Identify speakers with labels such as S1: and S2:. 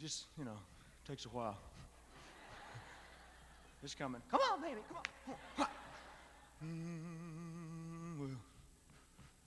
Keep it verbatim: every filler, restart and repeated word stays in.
S1: just, you know, takes a while. It's coming. Come on, baby, come on.